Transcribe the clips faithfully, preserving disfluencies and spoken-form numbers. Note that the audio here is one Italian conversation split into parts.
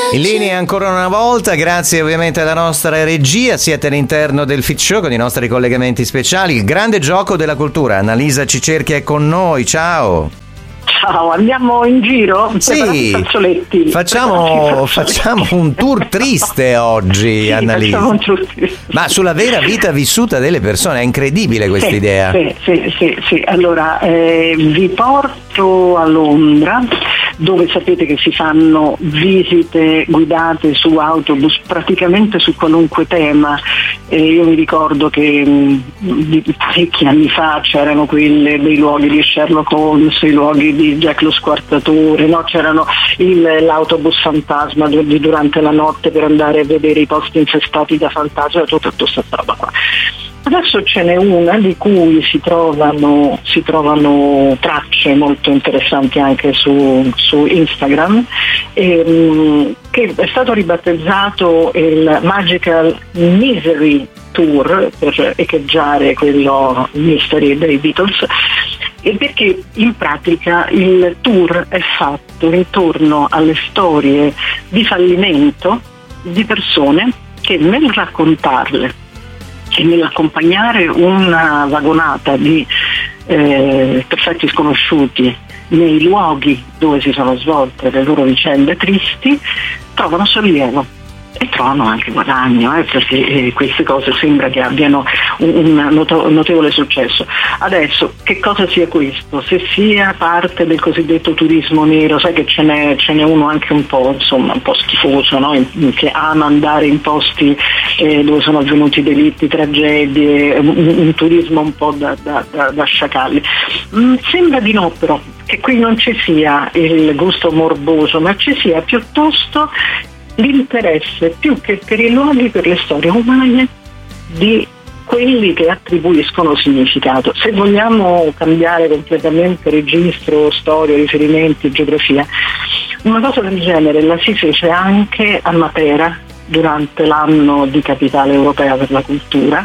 In linea ancora una volta, grazie ovviamente alla nostra regia, siete all'interno del Fit Show con i nostri collegamenti speciali, il grande gioco della cultura. Annalisa Cicerchia è con noi, ciao. Ciao, andiamo in giro? Sì, fazzoletti. Facciamo, facciamo un tour triste oggi, sì, Annalisa. Un tour triste. Ma sulla vera vita vissuta delle persone, è incredibile questa sì, idea. Sì, sì, sì, sì. Allora, eh, vi porto a Londra, dove sapete che si fanno visite guidate su autobus praticamente su qualunque tema. E io mi ricordo che mh, di parecchi anni fa c'erano quelle dei luoghi di Sherlock Holmes, i luoghi di Jack lo Squartatore, no? C'erano il, l'autobus fantasma di, durante la notte per andare a vedere i posti infestati da fantasmi, tutta questa roba qua. Adesso ce n'è una di cui si trovano, si trovano tracce molto interessanti anche su, su Instagram, ehm, che è stato ribattezzato il Magical Misery Tour, per echeggiare quello Mystery dei Beatles, e perché in pratica il tour è fatto intorno alle storie di fallimento di persone che nel raccontarle e nell'accompagnare una vagonata di eh, perfetti sconosciuti nei luoghi dove si sono svolte le loro vicende tristi, trovano sollievo e trovano anche guadagno, eh, perché eh, queste cose sembra che abbiano un, un noto, notevole successo. Adesso, che cosa sia questo? Se sia parte del cosiddetto turismo nero, sai che ce n'è, ce n'è uno anche un po', insomma, un po' schifoso, no? In, in, che ama andare in posti eh, dove sono avvenuti delitti, tragedie, un, un turismo un po' da, da, da, da sciacalli. Mm, sembra di no, però, che qui non ci sia il gusto morboso, ma ci sia piuttosto l'interesse più che per i luoghi, per le storie umane di quelli che attribuiscono significato. Se vogliamo cambiare completamente registro, storia, riferimenti, geografia, una cosa del genere la si fece anche a Matera durante l'anno di capitale europea per la cultura,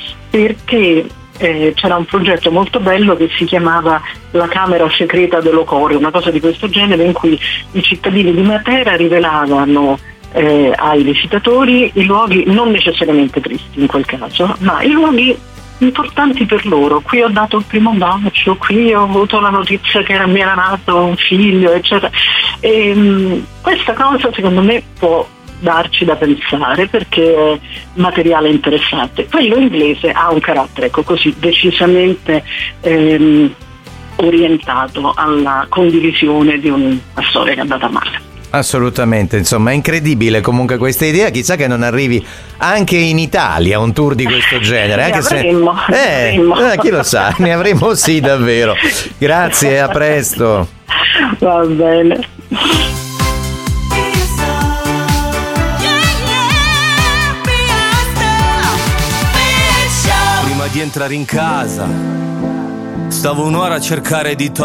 perché Eh, c'era un progetto molto bello che si chiamava la Camera Segreta dell'Ocore, una cosa di questo genere, in cui i cittadini di Matera rivelavano eh, ai visitatori i luoghi non necessariamente tristi in quel caso, ma i luoghi importanti per loro. Qui ho dato il primo bacio, qui ho avuto la notizia che era, mi era nato un figlio, eccetera. E, mh, questa cosa secondo me può darci da pensare, perché è materiale interessante. Quello inglese ha un carattere, ecco così, decisamente ehm, orientato alla condivisione di una storia che è andata male. Assolutamente, insomma è incredibile comunque questa idea, chissà che non arrivi anche in Italia un tour di questo genere, anche ne avremmo, se eh, avremmo. eh, chi lo sa, ne avremo sì davvero. Grazie, a presto. Va bene. Di entrare in casa stavo un'ora a cercare di togliere